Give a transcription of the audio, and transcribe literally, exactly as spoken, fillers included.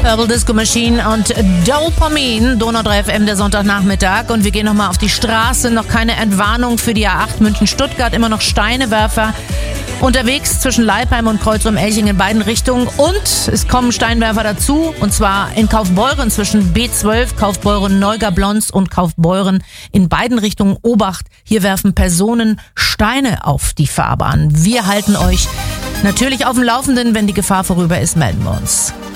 Purple Disco Machine und Dopamin, Donau drei F M, der Sonntagnachmittag. Und wir gehen nochmal auf die Straße. Noch keine Entwarnung für die A acht München-Stuttgart. Immer noch Steinewerfer unterwegs zwischen Leipheim und Kreuz um Elching in beiden Richtungen. Und es kommen Steinwerfer dazu. Und zwar in Kaufbeuren zwischen B zwölf, Kaufbeuren Neugablonz und Kaufbeuren in beiden Richtungen. Obacht, hier werfen Personen Steine auf die Fahrbahn. Wir halten euch natürlich auf dem Laufenden. Wenn die Gefahr vorüber ist, melden wir uns.